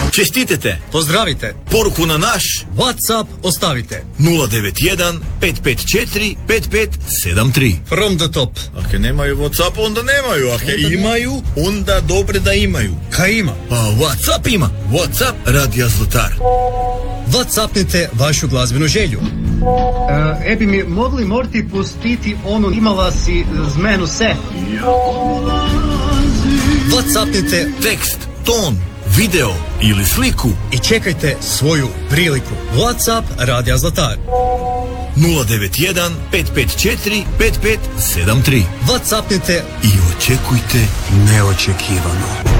Čestitete, Pozdravite, poruku na naš WhatsApp ostavite. 091 554 5573. From the top. Ako nemaju WhatsApp, onda nemaju. Ako imaju, onda dobre da imaju. Kaj ima? Pa WhatsApp ima. WhatsApp Radija Zlatar. WhatsAppnite vašu glazbenu želju. Bi mi mogli morti pustiti onu imala si zmenu se? WhatsAppnite Tekst, ton, video ili sliku i čekajte svoju priliku. WhatsApp Radija Zlatar. 091 554 5573. WhatsAppnite I očekujte neočekivano.